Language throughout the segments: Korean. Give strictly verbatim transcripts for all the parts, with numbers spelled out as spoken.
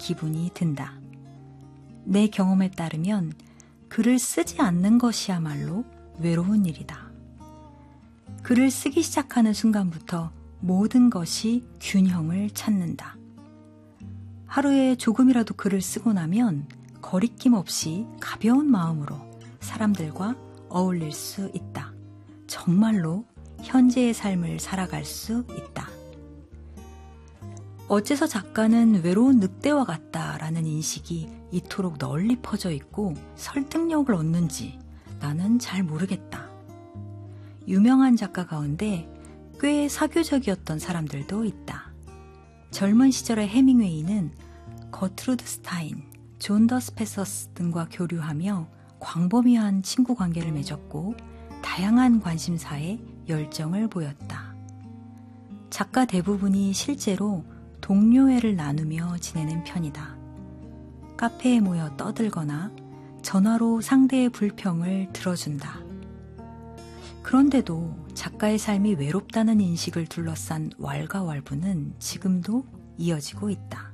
기분이 든다. 내 경험에 따르면 글을 쓰지 않는 것이야말로 외로운 일이다. 글을 쓰기 시작하는 순간부터 모든 것이 균형을 찾는다. 하루에 조금이라도 글을 쓰고 나면 거리낌 없이 가벼운 마음으로 사람들과 어울릴 수 있다. 정말로 현재의 삶을 살아갈 수 있다. 어째서 작가는 외로운 늑대와 같다라는 인식이 이토록 널리 퍼져 있고 설득력을 얻는지 나는 잘 모르겠다. 유명한 작가 가운데 꽤 사교적이었던 사람들도 있다. 젊은 시절의 해밍웨이는 거트루드 스타인, 존 더 스페서스 등과 교류하며 광범위한 친구 관계를 맺었고 다양한 관심사에 열정을 보였다. 작가 대부분이 실제로 동료애를 나누며 지내는 편이다. 카페에 모여 떠들거나 전화로 상대의 불평을 들어준다. 그런데도 작가의 삶이 외롭다는 인식을 둘러싼 왈가왈부는 지금도 이어지고 있다.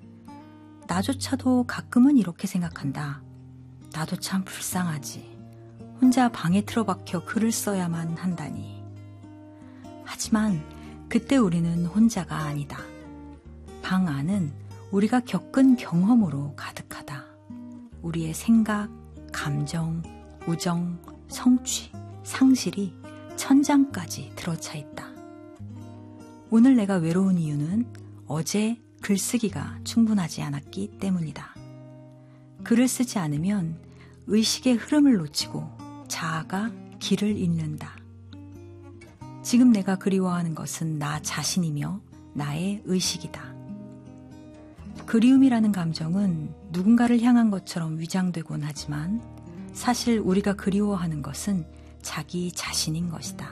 나조차도 가끔은 이렇게 생각한다. 나도 참 불쌍하지. 혼자 방에 틀어박혀 글을 써야만 한다니. 하지만 그때 우리는 혼자가 아니다. 방 안은 우리가 겪은 경험으로 가득하다. 우리의 생각, 감정, 우정, 성취, 상실이 천장까지 들어차 있다. 오늘 내가 외로운 이유는 어제 글쓰기가 충분하지 않았기 때문이다. 글을 쓰지 않으면 의식의 흐름을 놓치고 자아가 길을 잃는다. 지금 내가 그리워하는 것은 나 자신이며 나의 의식이다. 그리움이라는 감정은 누군가를 향한 것처럼 위장되곤 하지만 사실 우리가 그리워하는 것은 자기 자신인 것이다.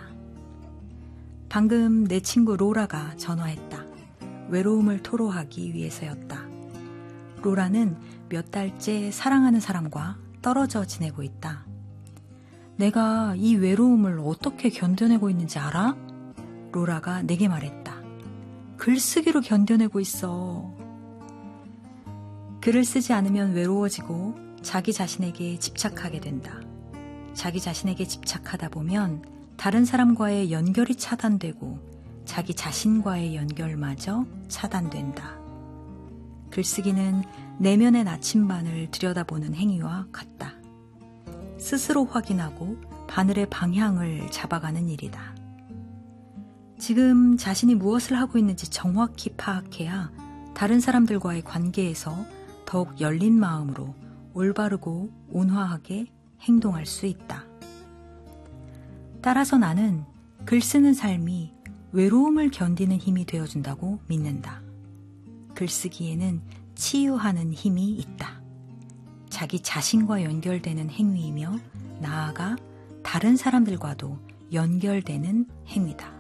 방금 내 친구 로라가 전화했다. 외로움을 토로하기 위해서였다. 로라는 몇 달째 사랑하는 사람과 떨어져 지내고 있다. 내가 이 외로움을 어떻게 견뎌내고 있는지 알아? 로라가 내게 말했다. 글쓰기로 견뎌내고 있어. 글을 쓰지 않으면 외로워지고 자기 자신에게 집착하게 된다. 자기 자신에게 집착하다 보면 다른 사람과의 연결이 차단되고 자기 자신과의 연결마저 차단된다. 글쓰기는 내면의 나침반을 들여다보는 행위와 같다. 스스로 확인하고 바늘의 방향을 잡아가는 일이다. 지금 자신이 무엇을 하고 있는지 정확히 파악해야 다른 사람들과의 관계에서 더욱 열린 마음으로 올바르고 온화하게 행동할 수 있다. 따라서 나는 글 쓰는 삶이 외로움을 견디는 힘이 되어준다고 믿는다. 글쓰기에는 치유하는 힘이 있다. 자기 자신과 연결되는 행위이며 나아가 다른 사람들과도 연결되는 행위다.